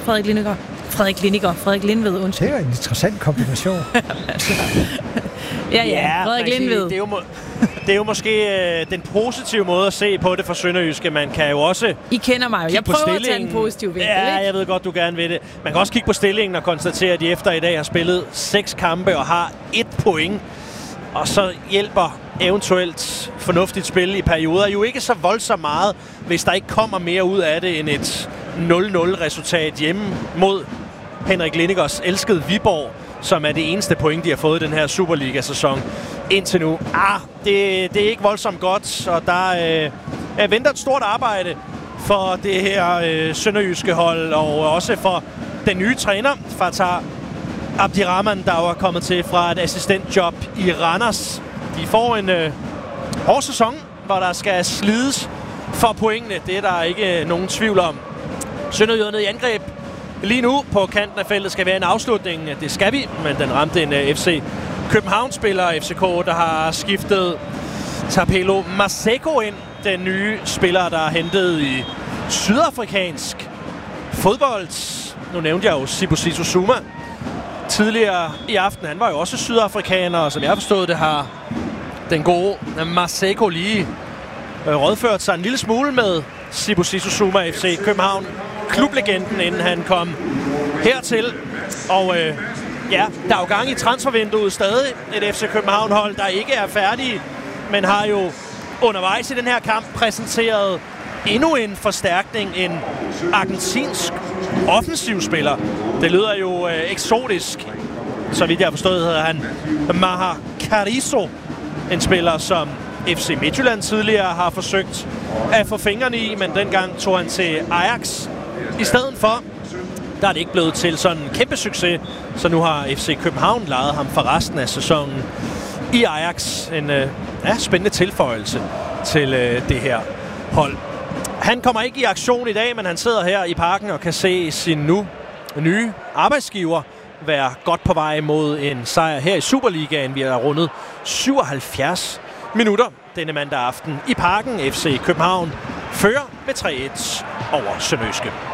Frederik Lindved, undskyld. Det er jo en interessant kombination. Ja, Frederik Lindved. Det er jo måske den positive måde at se på det for Sønderjyske. Man kan jo også... I kender mig jo. Jeg prøver at tage en positiv vinkel, Ja, ikke? jeg ved godt, du gerne vil det. Man kan også kigge på stillingen og konstatere, at de efter i dag har spillet 6 kampe og har 1 point. Og så hjælper eventuelt fornuftigt spil i perioder jo ikke så voldsomt meget, hvis der ikke kommer mere ud af det end et 0-0-resultat hjemme mod Henrik Lindegårds elskede Viborg, som er det eneste point, de har fået i den her Superliga-sæson indtil nu. Det er ikke voldsomt godt, og der venter et stort arbejde for det her sønderjyske hold, og også for den nye træner, Fatah Abdirahman, der er kommet til fra et assistentjob i Randers. De får en hård sæson, hvor der skal slides for pointene. Det er der ikke nogen tvivl om. Sønderjyderne i angreb lige nu på kanten af feltet skal være en afslutning. Det skal vi, men den ramte en FC København-spiller, FCK, der har skiftet Tapelo Maseko ind. Den nye spiller, der er hentet i sydafrikansk fodbold. Nu nævnte jeg jo Sibusiso Zuma tidligere i aften. Han var jo også sydafrikaner, og som jeg har forstået det, har den gode Maseko lige rådført sig en lille smule med Sibusiso Zuma, FC København klublegenden, inden han kom hertil. Og der er jo gang i transfervinduet stadig. Et FC København-hold, der ikke er færdige, men har jo undervejs i den her kamp præsenteret endnu en forstærkning, en argentinsk offensivspiller. Det lyder jo eksotisk. Så vidt jeg har forstået, hedder han Maher Carrizo. En spiller, som FC Midtjylland tidligere har forsøgt at få fingrene i, men dengang tog han til Ajax. I stedet for, der er det ikke blevet til sådan en kæmpe succes, så nu har FC København lejet ham for resten af sæsonen i Ajax. En spændende tilføjelse til det her hold. Han kommer ikke i aktion i dag, men han sidder her i parken og kan se sin nu nye arbejdsgiver være godt på vej mod en sejr her i Superligaen. Vi har rundet 77 minutter denne mandag aften i parken. FC København fører med 3-1 over Sønderjyske.